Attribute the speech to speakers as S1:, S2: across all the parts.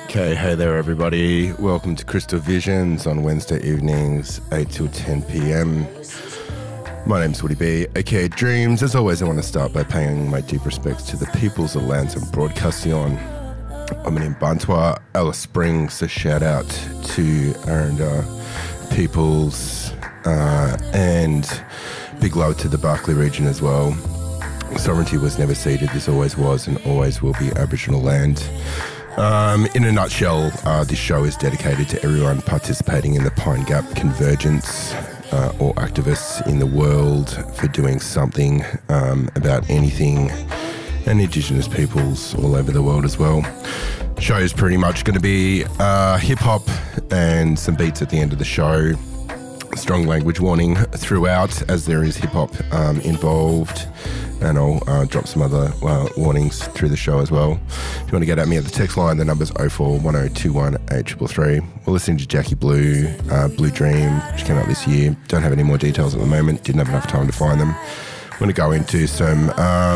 S1: Okay, hey there everybody. Welcome to Crystal Visions on Wednesday evenings, 8 till 10 p.m. My name's Woody B, aka Dreams. As always, I want to start by paying my deep respects to the peoples of lands I'm broadcasting on. I'm in Bantua, Alice Springs. A shout out to Aranda peoples and big love to the Barkly region as well. Sovereignty was never ceded. This always was and always will be Aboriginal land. In a nutshell, this show is dedicated to everyone participating in the Pine Gap Convergence or activists in the world for doing something about anything and Indigenous peoples all over the world as well. Show is pretty much going to be hip-hop and some beats at the end of the show. Strong language warning throughout, as there is hip-hop involved. And I'll drop some other warnings through the show as well. If you want to get at me at the text line, the number's 041021 8333. We're listening to Jackie Blue, Blue Dream, which came out this year. Don't have any more details at the moment. Didn't have enough time to find them. I'm going to go into some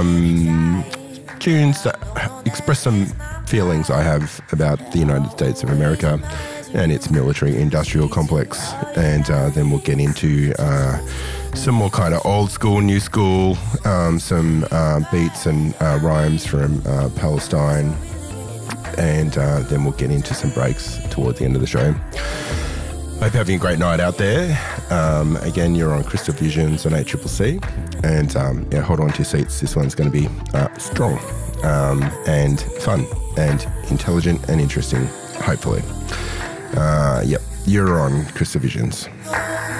S1: tunes that express some feelings I have about the United States of America and its military-industrial complex. And then we'll get into some more kind of old school, new school, some beats and rhymes from Palestine, and then we'll get into some breaks toward the end of the show. Hope you're having a great night out there. Again, you're on Crystal Visions on ACCC, and yeah, hold on to your seats. This one's going to be strong and fun and intelligent and interesting, hopefully. Yep, you're on Crystal Visions.